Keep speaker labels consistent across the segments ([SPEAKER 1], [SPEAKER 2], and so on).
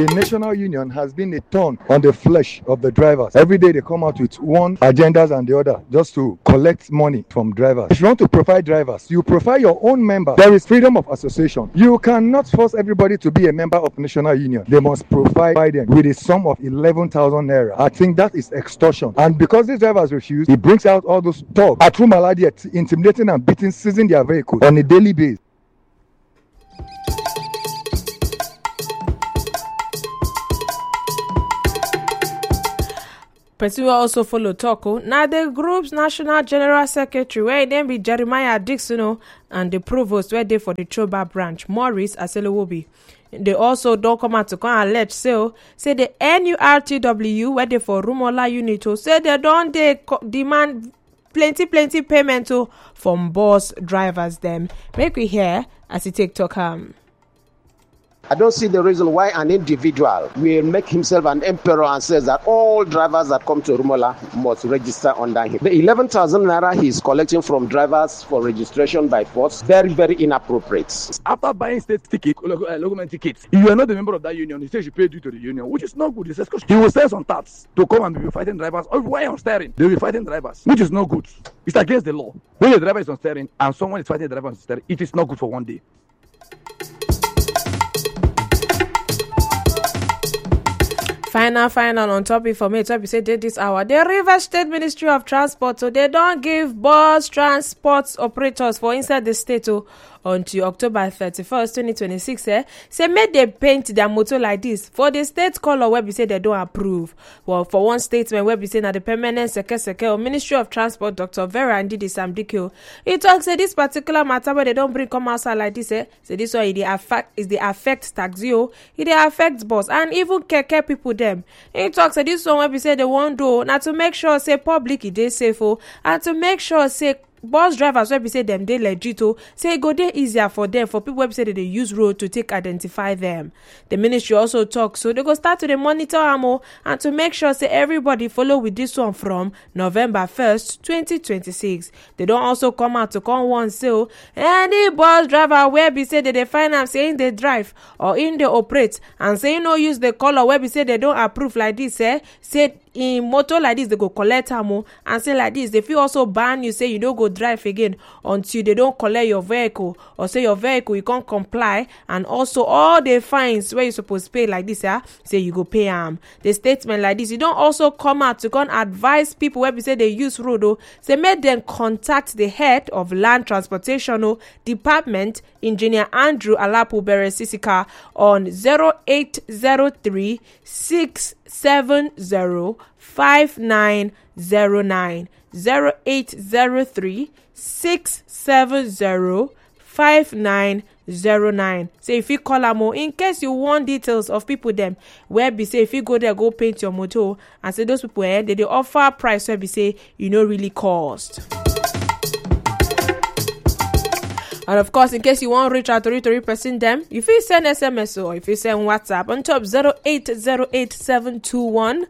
[SPEAKER 1] The national union has been a thorn on the flesh of the drivers. Every day they come out with one agendas and the other just to collect money from drivers. If you want to profile drivers, you profile your own members. There is freedom of association. You cannot force everybody to be a member of the national union. They must provide them with a sum of 11,000 naira. I think that is extortion. And because these drivers refuse, it brings out all those talk at Rumaladi, intimidating and beating, seizing their vehicles on a daily basis.
[SPEAKER 2] Person will also follow talk. Now the group's national general secretary, where then be Jeremiah Dixon, and the provost where they for the Choba branch, Maurice Aselowobi. They also don't come out to come allege say the NURTW where they for Rumola unit say they don't demand plenty payment from bus drivers them. Make we hear as he take talk.
[SPEAKER 3] I don't see the reason why an individual will make himself an emperor and says that all drivers that come to Rumola must register under him. The 11,000 naira he is collecting from drivers for registration by force, very inappropriate.
[SPEAKER 4] After buying state ticket, local tickets, if you are not a member of that union, he says you pay due to the union, which is not good. He says he will sell some tax to come and be fighting drivers. Or why on steering? They will be fighting drivers, which is not good. It's against the law. When the driver is on steering and someone is fighting the driver on steering, it is not good for one day.
[SPEAKER 2] Final on topic for me. Topic say this hour. The Rivers State Ministry of Transport, so they don't give bus transport operators for inside the state until October 31st, 2026. Say make they paint their motor like this for the state color where we say they don't approve. Well, for one statement where we say now the permanent secretary or Ministry of Transport, Dr. Vera Ndidi Samdikio, he talks say this particular matter where they don't bring come outside like this. Say this one it affect taxi, it affect bus and even keke people them. He talks say this one where we say they won't do now to make sure say public it is safe and to make sure say bus drivers wey be say dem dey legit say e go dey easier for dem for people wey be say they dey use road to take identify them. The ministry also talk so they go start to dey monitor am and to make sure say everybody follow with this one from November 1st, 2026. They don also come out to come warn say any bus driver wey be say they dey find am say in dey drive or in dey operate and say no use the color wey be say they don approve like this say in motor like this they go collect am and say like this they fit also ban you say you no go drive again until they don't collect your vehicle or say your vehicle you can't comply and also all the fines where you supposed to pay like this say you go pay am. The statement like this you don't also come out to come advise people where we say they use road say make them contact the head of land transportation department engineer Andrew Alapu Beresisika on 0803 670 5909 0803 670 5909. Say if you call am in case you want details of people them where be say if you go there go paint your motor and say those people they offer price where be say you know really cost. And of course, in case you want to reach out to 3% them, if you send SMS or if you send WhatsApp on top 0808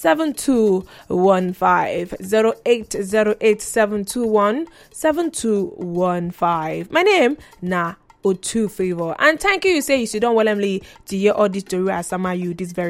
[SPEAKER 2] 0808 My name na Otu Favor. And thank you say you don't willingly to hear all this story as some you this very